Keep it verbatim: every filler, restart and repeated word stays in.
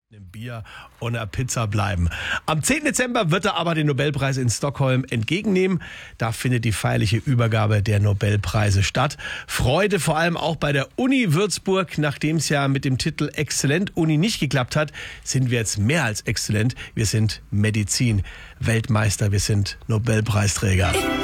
Einem Bier und einer Pizza bleiben. Am zehnten Dezember wird er aber den Nobelpreis in Stockholm entgegennehmen. Da findet die feierliche Übergabe der Nobelpreise statt. Freude vor allem auch bei der Uni Würzburg. Nachdem es ja mit dem Titel Exzellent Uni nicht geklappt hat, sind wir jetzt mehr als exzellent. Wir sind Medizin-Weltmeister, wir sind Nobelpreisträger.